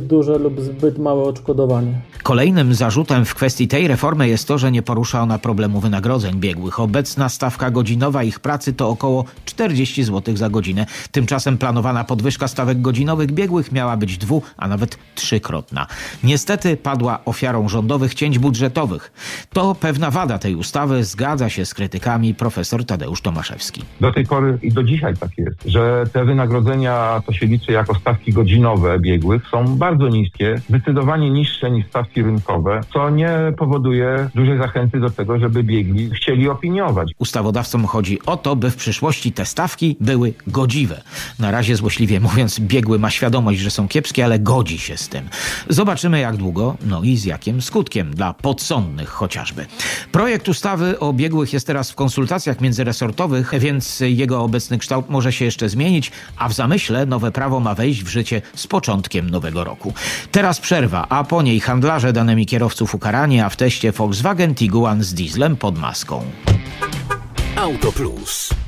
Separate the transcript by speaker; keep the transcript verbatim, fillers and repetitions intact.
Speaker 1: duże lub zbyt małe odszkodowanie.
Speaker 2: Kolejnym zarzutem w kwestii tej reformy jest to, że nie porusza ona problemu wynagrodzeń biegłych. Obecna stawka godzinowa ich pracy to około czterdzieści złotych za godzinę. Tymczasem planowana podwyżka stawek godzinowych biegłych miała być dwu, a nawet trzykrotna. Niestety padła ofiarą rządowych cięć budżetowych. To pewna wada tej ustawy, zgadza się z krytykami profesor Tadeusz Tomaszewski.
Speaker 3: Do tej pory i do dzisiaj tak jest, że te wynagrodzenia, to się liczy jako stawki godzinowe biegłych, są bardzo niskie, zdecydowanie niższe niż stawki rynkowe, co nie powoduje dużej zachęty do tego, żeby biegli chcieli opiniować.
Speaker 2: Ustawodawcom chodzi o to, by w przyszłości te stawki były godziwe. Na razie, złośliwie mówiąc, biegły ma świadomość, że są kiepskie, ale godzi się z tym. Zobaczymy jak długo, no i z jakim skutkiem, dla podsądnych chociażby. Projekt ustawy o biegłych jest teraz w konsultacjach międzyresortowych, więc jego obecny kształt może się jeszcze zmienić, a w zamyśle nowe prawo ma wejść w życie z początkiem nowego roku. Teraz przerwa, a po niej handlarze danymi kierowców ukarani, a w teście Volkswagen Tiguan z dieslem pod maską.
Speaker 4: Auto Plus.